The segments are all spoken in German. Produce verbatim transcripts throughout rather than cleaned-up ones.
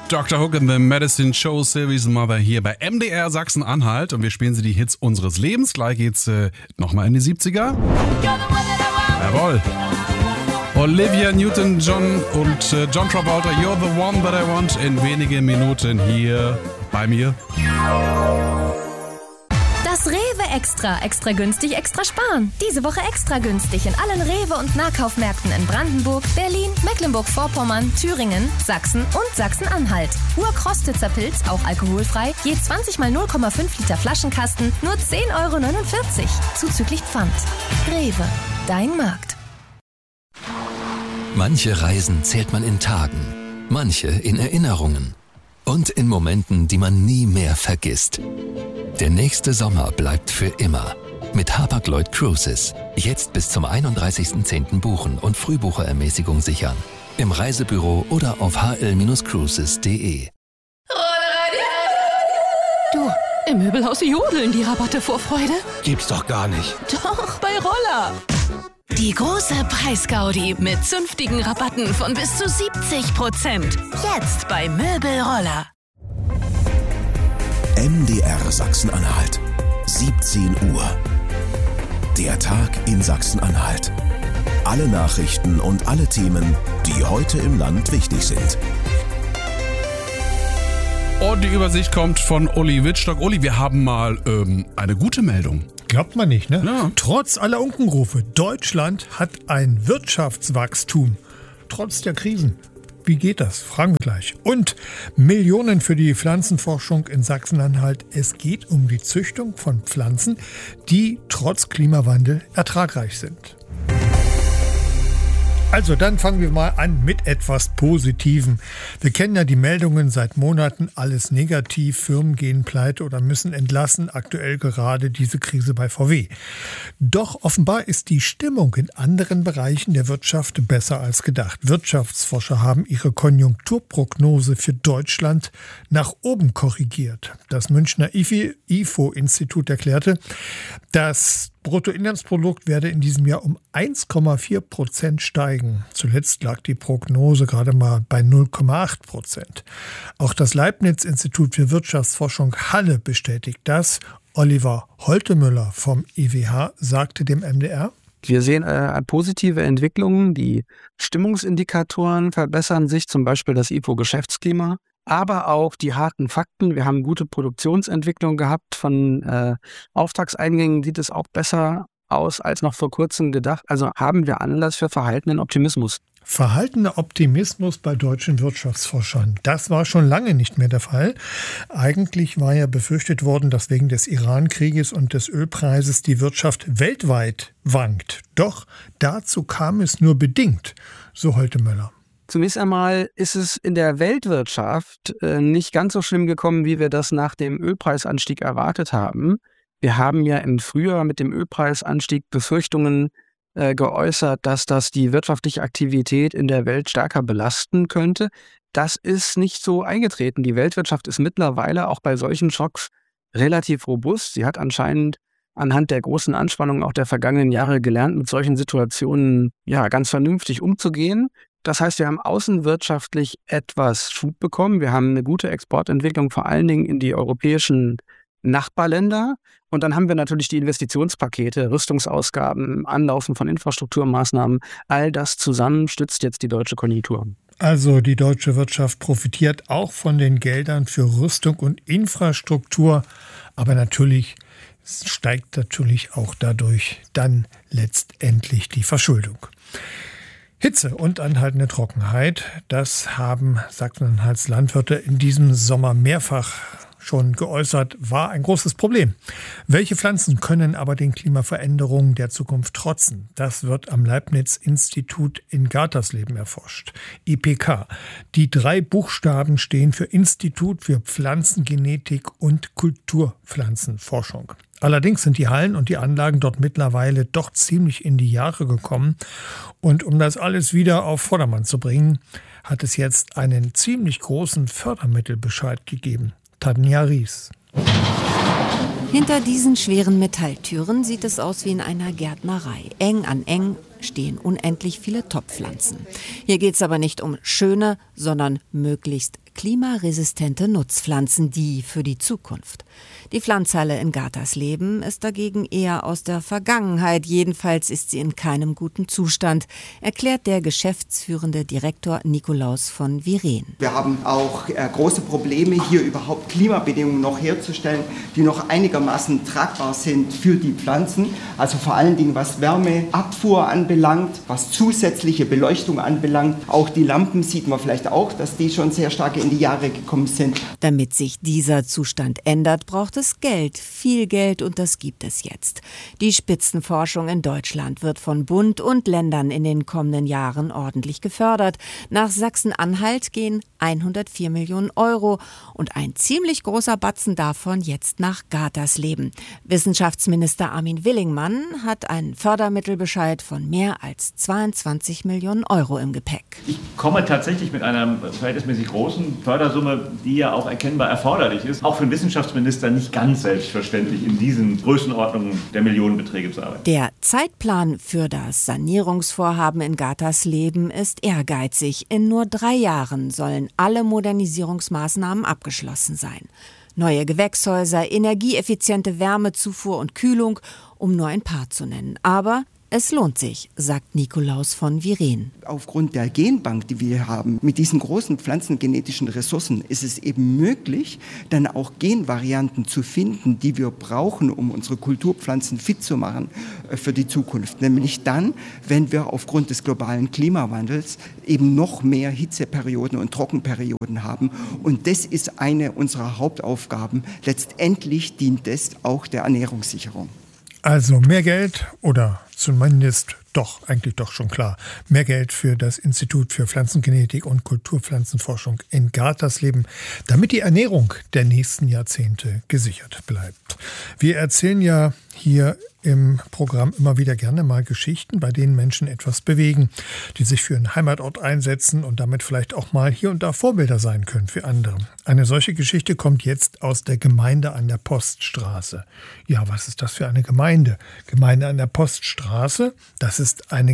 Doktor Hook in the Medicine Show Series Mother hier bei M D R Sachsen-Anhalt und wir spielen sie die Hits unseres Lebens. Gleich geht's äh, nochmal in die siebziger. Jawohl. Olivia Newton-John und äh, John Travolta, You're the One That I Want, in wenigen Minuten hier bei mir. Das Rewe Extra. Extra günstig, extra sparen. Diese Woche extra günstig in allen Rewe- und Nahkaufmärkten in Brandenburg, Berlin, Mecklenburg-Vorpommern, Thüringen, Sachsen und Sachsen-Anhalt. Urkrostitzer Pilz, auch alkoholfrei, je zwanzig mal null Komma fünf Liter Flaschenkasten, nur zehn Euro neunundvierzig. Zuzüglich Pfand. Rewe, dein Markt. Manche Reisen zählt man in Tagen, manche in Erinnerungen und in Momenten, die man nie mehr vergisst. Der nächste Sommer bleibt für immer. Mit Hapag-Lloyd Cruises. Jetzt bis zum einunddreißigsten zehnten buchen und Frühbucherermäßigung sichern. Im Reisebüro oder auf h l Bindestrich cruises punkt d e. Du, im Möbelhaus jodeln die Rabatte vor Freude. Gibt's doch gar nicht. Doch, bei Roller. Die große Preisgaudi mit zünftigen Rabatten von bis zu siebzig Prozent. Jetzt bei Möbelroller. M D R Sachsen-Anhalt. siebzehn Uhr. Der Tag in Sachsen-Anhalt. Alle Nachrichten und alle Themen, die heute im Land wichtig sind. Und die Übersicht kommt von Uli Wittstock. Uli, wir haben mal ähm, eine gute Meldung. Glaubt man nicht, ne? Ja. Trotz aller Unkenrufe, Deutschland hat ein Wirtschaftswachstum. Trotz der Krisen. Wie geht das? Fragen wir gleich. Und Millionen für die Pflanzenforschung in Sachsen-Anhalt. Es geht um die Züchtung von Pflanzen, die trotz Klimawandel ertragreich sind. Also dann fangen wir mal an mit etwas Positivem. Wir kennen ja die Meldungen seit Monaten, alles negativ, Firmen gehen pleite oder müssen entlassen, aktuell gerade diese Krise bei V W. Doch offenbar ist die Stimmung in anderen Bereichen der Wirtschaft besser als gedacht. Wirtschaftsforscher haben ihre Konjunkturprognose für Deutschland nach oben korrigiert. Das Münchner I F O-Institut erklärte, dass Bruttoinlandsprodukt werde in diesem Jahr um eins Komma vier Prozent steigen. Zuletzt lag die Prognose gerade mal bei null Komma acht Prozent. Auch das Leibniz-Institut für Wirtschaftsforschung Halle bestätigt das. Oliver Holtemüller vom I W H sagte dem M D R: Wir sehen äh, positive Entwicklungen. Die Stimmungsindikatoren verbessern sich, zum Beispiel das I F O-Geschäftsklima. Aber auch die harten Fakten. Wir haben gute Produktionsentwicklung gehabt. Von äh, Auftragseingängen sieht es auch besser aus als noch vor kurzem gedacht. Also haben wir Anlass für verhaltenen Optimismus. Verhaltener Optimismus bei deutschen Wirtschaftsforschern. Das war schon lange nicht mehr der Fall. Eigentlich war ja befürchtet worden, dass wegen des Iran-Krieges und des Ölpreises die Wirtschaft weltweit wankt. Doch dazu kam es nur bedingt, so Holtemöller. Zunächst einmal ist es in der Weltwirtschaft äh, nicht ganz so schlimm gekommen, wie wir das nach dem Ölpreisanstieg erwartet haben. Wir haben ja im Frühjahr mit dem Ölpreisanstieg Befürchtungen äh, geäußert, dass das die wirtschaftliche Aktivität in der Welt stärker belasten könnte. Das ist nicht so eingetreten. Die Weltwirtschaft ist mittlerweile auch bei solchen Schocks relativ robust. Sie hat anscheinend anhand der großen Anspannung auch der vergangenen Jahre gelernt, mit solchen Situationen ja ganz vernünftig umzugehen. Das heißt, wir haben außenwirtschaftlich etwas Schub bekommen. Wir haben eine gute Exportentwicklung, vor allen Dingen in die europäischen Nachbarländer. Und dann haben wir natürlich die Investitionspakete, Rüstungsausgaben, Anlaufen von Infrastrukturmaßnahmen. All das zusammen stützt jetzt die deutsche Konjunktur. Also die deutsche Wirtschaft profitiert auch von den Geldern für Rüstung und Infrastruktur. Aber natürlich steigt natürlich auch dadurch dann letztendlich die Verschuldung. Hitze und anhaltende Trockenheit, das haben Sachsen-Anhalts Landwirte in diesem Sommer mehrfach schon geäußert, war ein großes Problem. Welche Pflanzen können aber den Klimaveränderungen der Zukunft trotzen? Das wird am Leibniz-Institut in Gartersleben erforscht. I P K. Die drei Buchstaben stehen für Institut für Pflanzengenetik und Kulturpflanzenforschung. Allerdings sind die Hallen und die Anlagen dort mittlerweile doch ziemlich in die Jahre gekommen. Und um das alles wieder auf Vordermann zu bringen, hat es jetzt einen ziemlich großen Fördermittelbescheid gegeben. Tanja Ries. Hinter diesen schweren Metalltüren sieht es aus wie in einer Gärtnerei. Eng an eng, stehen unendlich viele Topfpflanzen. Hier geht es aber nicht um schöne, sondern möglichst klimaresistente Nutzpflanzen, die für die Zukunft. Die Pflanzhalle in Gatersleben ist dagegen eher aus der Vergangenheit. Jedenfalls ist sie in keinem guten Zustand, erklärt der geschäftsführende Direktor Nikolaus von Viren. Wir haben auch äh, große Probleme, hier überhaupt Klimabedingungen noch herzustellen, die noch einigermaßen tragbar sind für die Pflanzen. Also vor allen Dingen, was Wärmeabfuhr anbelangt, was zusätzliche Beleuchtung anbelangt. Auch die Lampen sieht man vielleicht auch, dass die schon sehr stark in die Jahre gekommen sind. Damit sich dieser Zustand ändert, braucht es Geld, viel Geld, und das gibt es jetzt. Die Spitzenforschung in Deutschland wird von Bund und Ländern in den kommenden Jahren ordentlich gefördert. Nach Sachsen-Anhalt gehen hundertvier Millionen Euro und ein ziemlich großer Batzen davon jetzt nach Gatersleben. Wissenschaftsminister Armin Willingmann hat einen Fördermittelbescheid von mehr als zweiundzwanzig Millionen Euro im Gepäck. Ich komme tatsächlich mit einer verhältnismäßig großen Fördersumme, die ja auch erkennbar erforderlich ist, auch für einen Wissenschaftsminister nicht ganz selbstverständlich in diesen Größenordnungen der Millionenbeträge zu arbeiten. Der Zeitplan für das Sanierungsvorhaben in Gatersleben ist ehrgeizig. In nur drei Jahren sollen alle Modernisierungsmaßnahmen abgeschlossen sein. Neue Gewächshäuser, energieeffiziente Wärmezufuhr und Kühlung, um nur ein paar zu nennen. Aber es lohnt sich, sagt Nikolaus von Viren. Aufgrund der Genbank, die wir haben, mit diesen großen pflanzengenetischen Ressourcen, ist es eben möglich, dann auch Genvarianten zu finden, die wir brauchen, um unsere Kulturpflanzen fit zu machen für die Zukunft. Nämlich dann, wenn wir aufgrund des globalen Klimawandels eben noch mehr Hitzeperioden und Trockenperioden haben. Und das ist eine unserer Hauptaufgaben. Letztendlich dient es auch der Ernährungssicherung. Also mehr Geld oder zumindest doch, eigentlich doch schon klar, mehr Geld für das Institut für Pflanzengenetik und Kulturpflanzenforschung in Gatersleben, damit die Ernährung der nächsten Jahrzehnte gesichert bleibt. Wir erzählen ja hier im Programm immer wieder gerne mal Geschichten, bei denen Menschen etwas bewegen, die sich für einen Heimatort einsetzen und damit vielleicht auch mal hier und da Vorbilder sein können für andere. Eine solche Geschichte kommt jetzt aus der Gemeinde an der Poststraße. Ja, was ist das für eine Gemeinde? Gemeinde an der Poststraße, das ist eine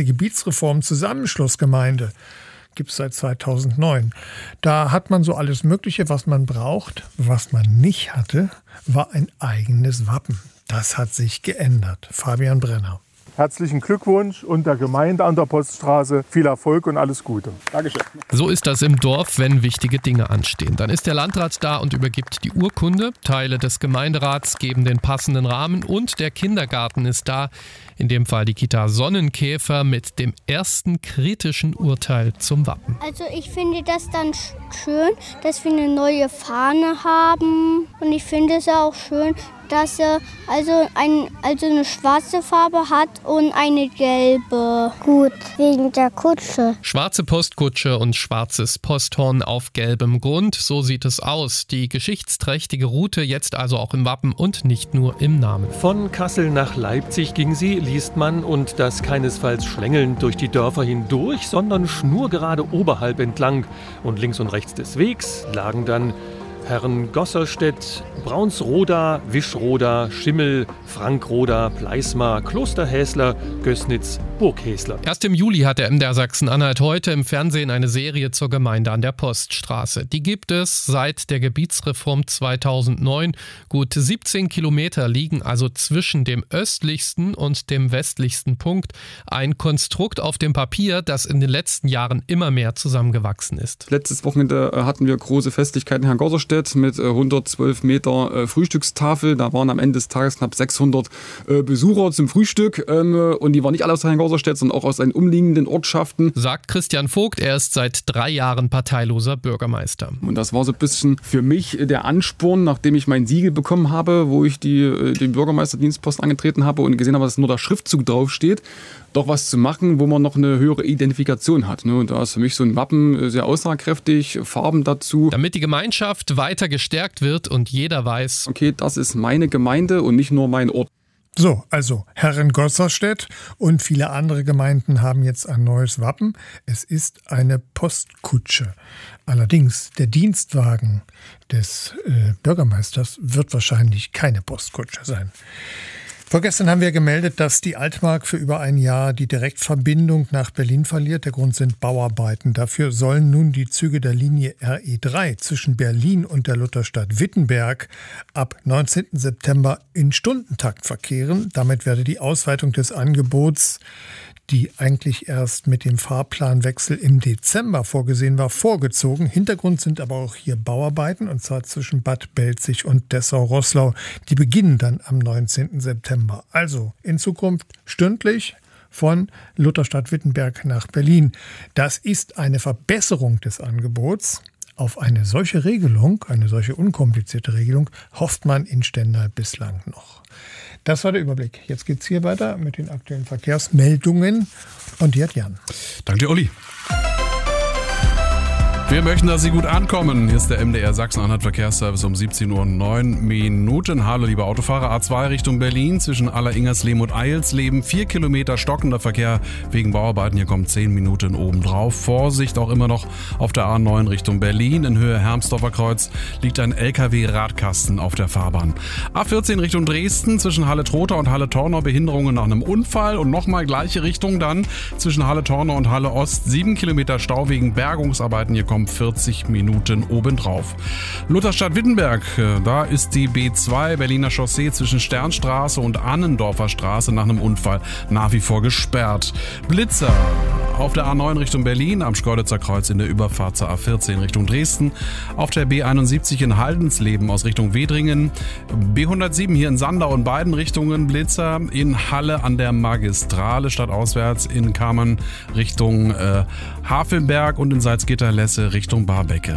Gemeindegebietsreform-Zusammenschlussgemeinde. Gibt es seit zweitausendneun. Da hat man so alles Mögliche, was man braucht. Was man nicht hatte, war ein eigenes Wappen. Das hat sich geändert. Fabian Brenner. Herzlichen Glückwunsch und der Gemeinde an der Poststraße viel Erfolg und alles Gute. Dankeschön. So ist das im Dorf, wenn wichtige Dinge anstehen. Dann ist der Landrat da und übergibt die Urkunde. Teile des Gemeinderats geben den passenden Rahmen und der Kindergarten ist da. In dem Fall die Kita Sonnenkäfer mit dem ersten kritischen Urteil zum Wappen. Also ich finde das dann schön, dass wir eine neue Fahne haben. Und ich finde es auch schön, dass er also, ein, also eine schwarze Farbe hat und eine gelbe. Gut, wegen der Kutsche. Schwarze Postkutsche und schwarzes Posthorn auf gelbem Grund, so sieht es aus. Die geschichtsträchtige Route jetzt also auch im Wappen und nicht nur im Namen. Von Kassel nach Leipzig ging sie, liest man, und das keinesfalls schlängelnd durch die Dörfer hindurch, sondern schnurgerade oberhalb entlang. Und links und rechts des Wegs lagen dann Herrengosserstedt, Braunsroda, Wischroda, Schimmel, Frankroda, Pleismar, Klosterhäsler, Gößnitz, Burghäsler. Erst im Juli hat der M D R Sachsen-Anhalt heute im Fernsehen eine Serie zur Gemeinde an der Poststraße. Die gibt es seit der Gebietsreform zweitausendneun. Gut siebzehn Kilometer liegen also zwischen dem östlichsten und dem westlichsten Punkt. Ein Konstrukt auf dem Papier, das in den letzten Jahren immer mehr zusammengewachsen ist. Letztes Wochenende hatten wir große Festlichkeiten in Herrengosserstedt mit hundertzwölf Meter Frühstückstafel. Da waren am Ende des Tages knapp sechshundert Besucher zum Frühstück. Und die waren nicht alle aus Herrengosserstedt, sondern auch aus den umliegenden Ortschaften. Sagt Christian Vogt, er ist seit drei Jahren parteiloser Bürgermeister. Und das war so ein bisschen für mich der Ansporn, nachdem ich mein Siegel bekommen habe, wo ich die, den Bürgermeisterdienstposten angetreten habe und gesehen habe, dass nur der Schriftzug draufsteht, doch was zu machen, wo man noch eine höhere Identifikation hat. Und da ist für mich so ein Wappen sehr aussagekräftig, Farben dazu. Damit die Gemeinschaft weiter gestärkt wird und jeder weiß, okay, das ist meine Gemeinde und nicht nur mein Ort. So, also Herrengosserstedt und viele andere Gemeinden haben jetzt ein neues Wappen. Es ist eine Postkutsche. Allerdings, der Dienstwagen des äh, Bürgermeisters wird wahrscheinlich keine Postkutsche sein. Vorgestern haben wir gemeldet, dass die Altmark für über ein Jahr die Direktverbindung nach Berlin verliert. Der Grund sind Bauarbeiten. Dafür sollen nun die Züge der Linie R E drei zwischen Berlin und der Lutherstadt Wittenberg ab neunzehnten September in Stundentakt verkehren. Damit werde die Ausweitung des Angebots, die eigentlich erst mit dem Fahrplanwechsel im Dezember vorgesehen war, vorgezogen. Hintergrund sind aber auch hier Bauarbeiten, und zwar zwischen Bad Belzig und Dessau-Roßlau. Die beginnen dann am neunzehnten September. Also in Zukunft stündlich von Lutherstadt-Wittenberg nach Berlin. Das ist eine Verbesserung des Angebots. Auf eine solche Regelung, eine solche unkomplizierte Regelung, hofft man in Stendal bislang noch. Das war der Überblick. Jetzt geht's hier weiter mit den aktuellen Verkehrsmeldungen. Und die hat Jan. Danke dir, Uli. Wir möchten, dass Sie gut ankommen. Hier ist der M D R Sachsen-Anhalt Verkehrsservice um siebzehn Uhr neun Minuten. Hallo, liebe Autofahrer. A zwei Richtung Berlin zwischen Aller-Ingersleben und Eilsleben. Vier Kilometer stockender Verkehr wegen Bauarbeiten. Hier kommen zehn Minuten obendrauf. Vorsicht auch immer noch auf der A neun Richtung Berlin. In Höhe Hermsdorfer Kreuz liegt ein L K W-Radkasten auf der Fahrbahn. A vierzehn Richtung Dresden zwischen Halle-Trotha und Halle-Tornau. Behinderungen nach einem Unfall. Und nochmal gleiche Richtung dann zwischen Halle-Tornau und Halle-Ost. Sieben Kilometer Stau wegen Bergungsarbeiten. Hier kommen vierzig Minuten obendrauf. Lutherstadt-Wittenberg, da ist die B zwei Berliner Chaussee zwischen Sternstraße und Annendorfer Straße nach einem Unfall nach wie vor gesperrt. Blitzer auf der A neun Richtung Berlin, am Schkeuditzer Kreuz in der Überfahrt zur A vierzehn Richtung Dresden, auf der B einundsiebzig in Haldensleben aus Richtung Wedringen, B hundertsieben hier in Sandau in beiden Richtungen Blitzer, in Halle an der Magistrale stadtauswärts, in Kammern Richtung äh, Havelberg und in Salzgitter-Lesse Richtung Barbecke.